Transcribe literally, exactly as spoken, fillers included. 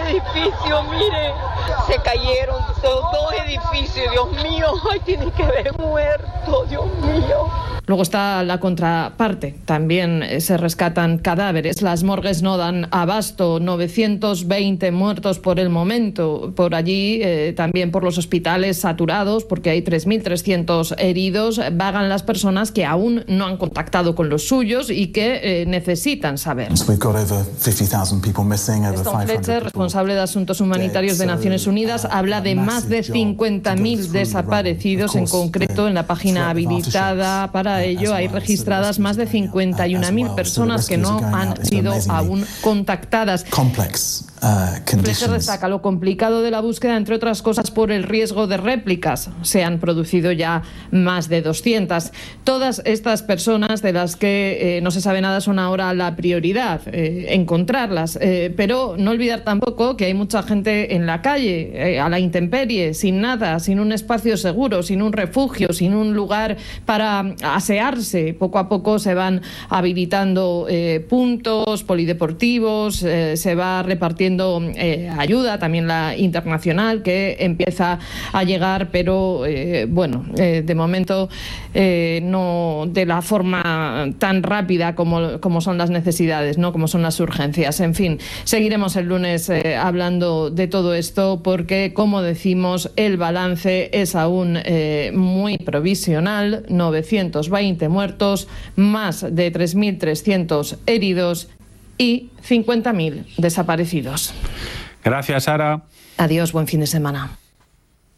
edificios, mire, se cayeron los dos edificios, Dios mío, ay, tiene que haber muerto, Dios mío. Luego está la contraparte, también se rescatan cadáveres, las morgues no dan abasto, novecientos veinte muertos por el momento, por allí eh, también por los hospitales saturados, porque hay tres mil trescientos heridos, vagan las personas que aún no han contactado con los suyos y que eh, necesitan saber. Stone Fletcher, responsable de Asuntos Humanitarios de Naciones Unidas, habla de más de cincuenta mil desaparecidos, en concreto en la página habilitada para ello hay registradas más de cincuenta y una mil personas que no han sido aún contactadas. Fletcher destaca lo complicado de la búsqueda, entre otras cosas, por el riesgo de réplicas. Se han producido ya más de doscientas. Todas estas personas de las que eh, no se sabe nada son ahora la prioridad, eh, encontrarlas. Eh, pero no olvidar tampoco que hay mucha gente en la calle, eh, a la intemperie, sin nada, sin un espacio seguro, sin un refugio, sin un lugar para asearse. Poco a poco se van habilitando eh, puntos polideportivos, eh, se va repartiendo Eh, ayuda, también la internacional, que empieza a llegar, pero eh, bueno, eh, de momento eh, no de la forma tan rápida como, como son las necesidades, ¿no? Como son las urgencias. En fin, seguiremos el lunes eh, hablando de todo esto porque, como decimos, el balance es aún eh, muy provisional, novecientos veinte muertos, más de tres mil trescientos heridos y cincuenta mil desaparecidos. Gracias, Sara. Adiós, buen fin de semana.